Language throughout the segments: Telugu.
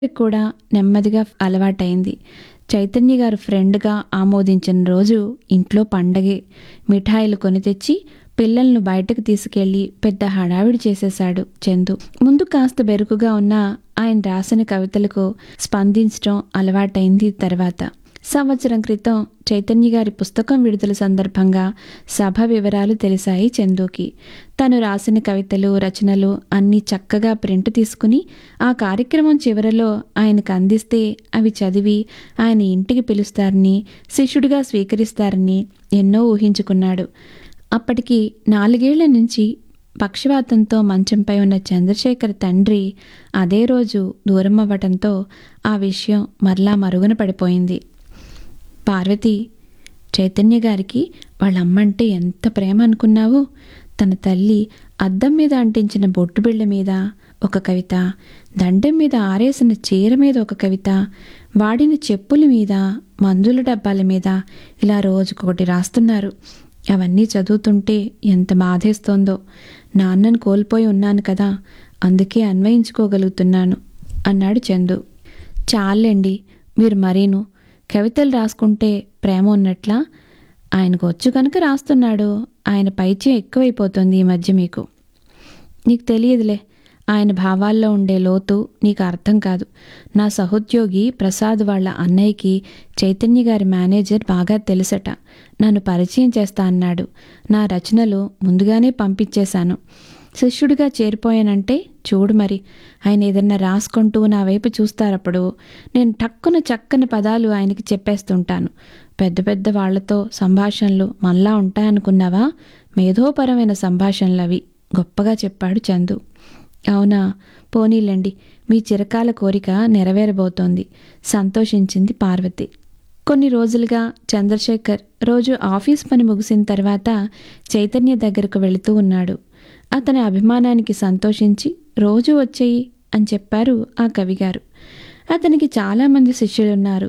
కూడా నెమ్మదిగా అలవాటైంది. చైతన్య గారు ఫ్రెండ్గా ఆమోదించిన రోజు ఇంట్లో పండగే. మిఠాయిలు కొని తెచ్చి పిల్లలను బయటకు తీసుకెళ్లి పెద్ద హడావిడి చేసేశాడు చందు. ముందు కాస్త బెరుకుగా ఉన్న ఆయన రాసిన కవితలకు స్పందించడం అలవాటైంది. తర్వాత సంవత్సరం క్రితం చైతన్య గారి పుస్తకం విడుదల సందర్భంగా సభ వివరాలు తెలిసాయి చందుకి. తను రాసిన కవితలు, రచనలు అన్నీ చక్కగా ప్రింట్ తీసుకుని ఆ కార్యక్రమం చివరలో ఆయనకు అందిస్తే అవి చదివి ఆయన ఇంటికి పిలుస్తారని, శిష్యుడిగా స్వీకరిస్తారని ఎన్నో ఊహించుకున్నాడు. అప్పటికి 4 ఏళ్ల నుంచి పక్షవాతంతో మంచంపై ఉన్న చంద్రశేఖర్ తండ్రి అదే రోజు దూరం అవ్వటంతో ఆ విషయం మరలా మరుగున పడిపోయింది. పార్వతి, చైతన్య గారికి వాళ్ళమ్మంటే ఎంత ప్రేమ అనుకున్నావు? తన తల్లి అద్దం మీద అంటించిన బొట్టు బిళ్ళ మీద ఒక కవిత, దండెం మీద ఆరేసిన చీర మీద ఒక కవిత, వాడిన చెప్పుల మీద, మందుల డబ్బాల మీద ఇలా రోజుకొకటి రాస్తున్నారు. అవన్నీ చదువుతుంటే ఎంత బాధేస్తోందో. నాన్నను కోల్పోయి ఉన్నాను కదా, అందుకే అన్వయించుకోగలుగుతున్నాను అన్నాడు చందు. చాలండి, మీరు మరీను కవితలు రాసుకుంటే ప్రేమ ఉన్నట్లా? ఆయనకు వచ్చు కనుక రాస్తున్నాడు. ఆయన పైచే ఎక్కువైపోతుంది ఈ మధ్య మీకు. నీకు తెలియదులే, ఆయన భావాల్లో ఉండే లోతు నీకు అర్థం కాదు. నా సహోద్యోగి ప్రసాద్ వాళ్ళ అన్నయ్యకి చైతన్య గారి మేనేజర్ బాగా తెలుసట. నన్ను పరిచయం చేస్తా అన్నాడు. నా రచనలు ముందుగానే పంపించేశాను. శిష్యుడిగా చేరిపోయానంటే చూడు మరి, ఆయన ఏదన్నా రాసుకుంటూ నా వైపు చూస్తారప్పుడు నేను టక్కున చక్కని పదాలు ఆయనకి చెప్పేస్తుంటాను. పెద్ద పెద్ద వాళ్లతో సంభాషణలు మనలా ఉంటాయనుకున్నావా? మేధోపరమైన సంభాషణలు అవి, గొప్పగా చెప్పాడు చందు. అవునా, పోనీలండి, మీ చిరకాల కోరిక నెరవేరబోతోంది సంతోషించింది పార్వతి. కొన్ని రోజులుగా చంద్రశేఖర్ రోజు ఆఫీస్ పని ముగిసిన తర్వాత చైతన్య దగ్గరకు వెళుతూ ఉన్నాడు. అతని అభిమానానికి సంతోషించి రోజు వచ్చేయి అని చెప్పారు ఆ కవిగారు. అతనికి చాలామంది శిష్యులున్నారు.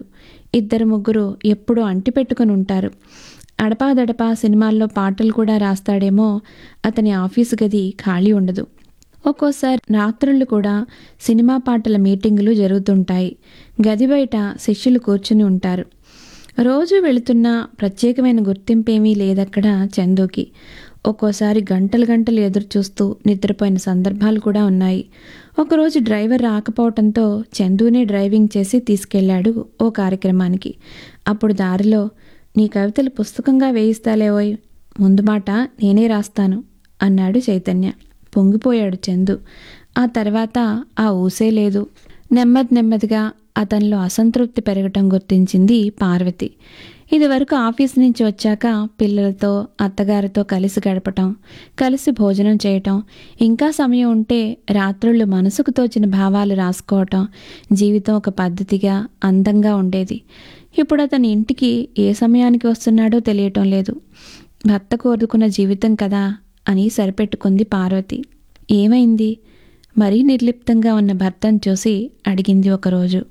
2-3 ఎప్పుడూ అంటిపెట్టుకుని ఉంటారు. అడపాదడపా సినిమాల్లో పాటలు కూడా రాస్తాడేమో. అతని ఆఫీసు గది ఖాళీ ఉండదు. ఒక్కోసారి రాత్రుళ్ళు కూడా సినిమా పాటల మీటింగులు జరుగుతుంటాయి. గది బయట శిష్యులు కూర్చుని ఉంటారు. రోజు వెళుతున్న ప్రత్యేకమైన గుర్తింపేమీ లేదక్కడ చందుకి. ఒక్కోసారి గంటలు గంటలు ఎదురు చూస్తూ నిద్రపోయిన సందర్భాలు కూడా ఉన్నాయి. ఒకరోజు డ్రైవర్ రాకపోవడంతో చందునే డ్రైవింగ్ చేసి తీసుకెళ్లాడు ఓ కార్యక్రమానికి. అప్పుడు దారిలో, నీ కవితలు పుస్తకంగా వేయిస్తాలేవోయ్, ముందు మాట నేనే రాస్తాను అన్నాడు చైతన్య. పొంగిపోయాడు చందు. ఆ తర్వాత ఆ ఊసే లేదు. నెమ్మదిగా అతనిలో అసంతృప్తి పెరగటం గుర్తించింది పార్వతి. ఇదివరకు ఆఫీస్ నుంచి వచ్చాక పిల్లలతో, అత్తగారితో కలిసి గడపటం, కలిసి భోజనం చేయటం, ఇంకా సమయం ఉంటే రాత్రుళ్ళు మనసుకు తోచిన భావాలు రాసుకోవటం, జీవితం ఒక పద్ధతిగా అందంగా ఉండేది. ఇప్పుడు అతని ఇంటికి ఏ సమయానికి వస్తున్నాడో తెలియటం లేదు. భర్త కోరుకున్న జీవితం కదా అని సరిపెట్టుకుంది పార్వతి. ఏమైంది? మరీ నిర్లిప్తంగా ఉన్న భర్తను చూసి అడిగింది ఒకరోజు.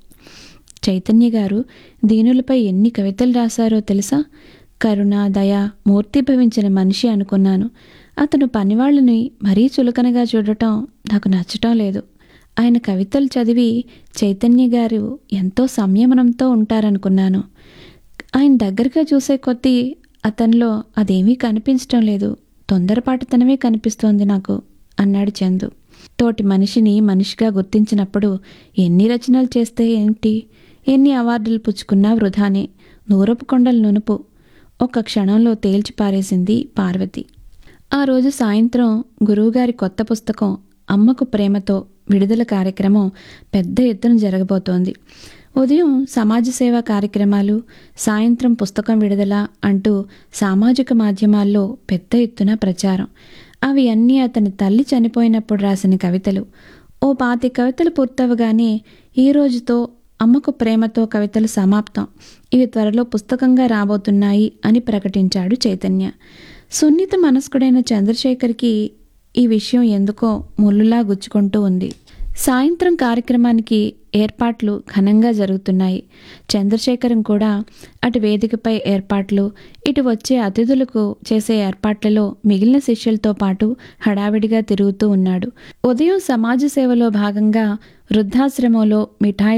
చైతన్య గారు దీనులపై ఎన్ని కవితలు రాశారో తెలుసా? కరుణ, దయ మూర్తిభవించిన మనిషి అనుకున్నాను. అతను పనివాళ్ళని మరీ చులకనగా చూడటం నాకు నచ్చటం లేదు. ఆయన కవితలు చదివి చైతన్య గారు ఎంతో సంయమనంతో ఉంటారనుకున్నాను. ఆయన దగ్గరగా చూసే కొద్దీ అతనిలో అదేమీ కనిపించటం లేదు. తొందరపాటుతనమే కనిపిస్తోంది నాకు అన్నాడు చందు. తోటి మనిషిని మనిషిగా గుర్తించినప్పుడు ఎన్ని రచనలు చేస్తే ఏంటి, ఎన్ని అవార్డులు పుచ్చుకున్నా వృధానే. నూరపు కొండల నునుపు ఒక్క క్షణంలో తేల్చి పారేసింది పార్వతి. ఆ రోజు సాయంత్రం గురువుగారి కొత్త పుస్తకం అమ్మకు ప్రేమతో విడుదల కార్యక్రమం పెద్ద ఎత్తున జరగబోతోంది. ఉదయం సమాజ సేవా కార్యక్రమాలు, సాయంత్రం పుస్తకం విడుదల అంటూ సామాజిక మాధ్యమాల్లో పెద్ద ఎత్తున ప్రచారం. అవి అన్నీ అతని తల్లి చనిపోయినప్పుడు రాసిన కవితలు. ఓ 25 కవితలు పూర్తవగానే ఈ రోజుతో అమ్మకు ప్రేమతో కవితలు సమాప్తం, ఇవి త్వరలో పుస్తకంగా రాబోతున్నాయి అని ప్రకటించాడు చైతన్య. సున్నిత మనస్కుడైన చంద్రశేఖర్కి ఈ విషయం ఎందుకో ముళ్ళులా గుచ్చుకుంటూ ఉంది. సాయంత్రం కార్యక్రమానికి ఏర్పాట్లు ఘనంగా జరుగుతున్నాయి. చంద్రశేఖరం కూడా అటు వేదికపై ఏర్పాట్లు, ఇటు వచ్చే అతిథులకు చేసే ఏర్పాట్లలో మిగిలిన శిష్యులతో పాటు హడావిడిగా తిరుగుతూ ఉన్నాడు. ఉదయం సమాజ సేవలో భాగంగా వృద్ధాశ్రమంలో మిఠాయి